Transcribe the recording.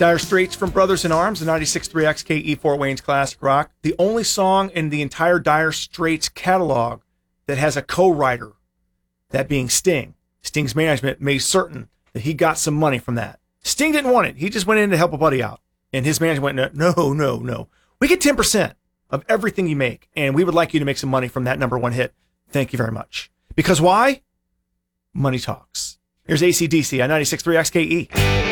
Dire Straits from Brothers in Arms, the 96.3 XKE Fort Wayne's Classic Rock. The only song in the entire Dire Straits catalog that has a co-writer, that being Sting. Sting's management made certain that he got some money from that. Sting didn't want it. He just went in to help a buddy out. And his management went, no. We get 10% of everything you make, and we would like you to make some money from that number one hit. Thank you very much. Because why? Money talks. Here's AC/DC on 96.3 XKE.